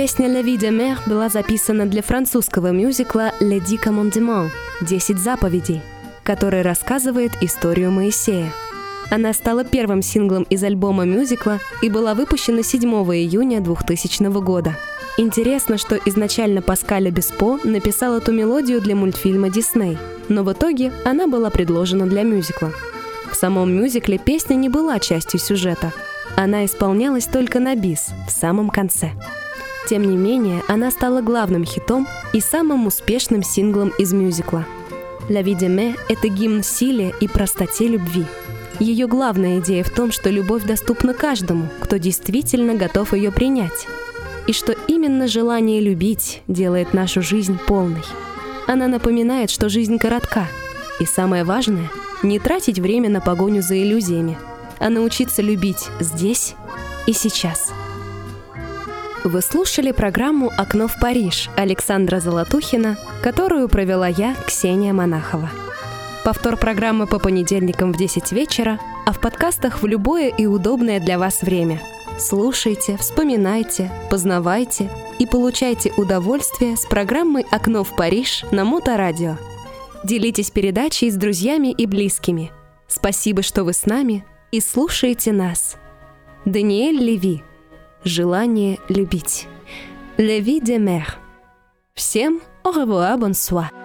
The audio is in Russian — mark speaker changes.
Speaker 1: Песня «La vie de mère» была записана для французского мюзикла «Les 10 commandements» – «10 заповедей», который рассказывает историю Моисея. Она стала первым синглом из альбома мюзикла и была выпущена 7 июня 2000 года. Интересно, что изначально Паскаль Обиспо написал эту мелодию для мультфильма Disney, но в итоге она была предложена для мюзикла. В самом мюзикле песня не была частью сюжета. Она исполнялась только на бис, в самом конце. Тем не менее, она стала главным хитом и самым успешным синглом из мюзикла. «La vie de mère» — это гимн силе и простоте любви. Ее главная идея в том, что любовь доступна каждому, кто действительно готов ее принять. И что именно желание любить делает нашу жизнь полной. Она напоминает, что жизнь коротка. И самое важное — не тратить время на погоню за иллюзиями, а научиться любить здесь и сейчас. Вы слушали программу «Окно в Париж» Александра Золотухина, которую провела я, Ксения Монахова. Повтор программы по понедельникам в 10 вечера, а в подкастах в любое и удобное для вас время. Слушайте, вспоминайте, познавайте и получайте удовольствие с программой «Окно в Париж» на Моторадио. Делитесь передачей с друзьями и близкими. Спасибо, что вы с нами и слушаете нас. Даниэль Леви. Желание любить. La vie de mère. Всем au revoir, bonsoir.